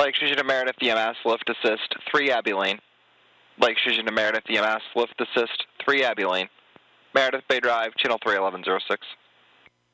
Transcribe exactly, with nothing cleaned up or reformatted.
Lake Station to Meredith, E M S, lift assist, three Abbey Lane. Lake Station to Meredith, E M S, lift assist, three Abbey Lane. Meredith Bay Drive, channel three eleven oh six.